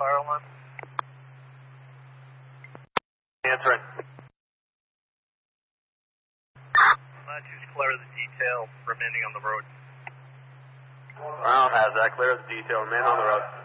fire alarm? Answering. Choose clear the detail remaining on the road. Brown has that. Clear the detail. Remain on the road.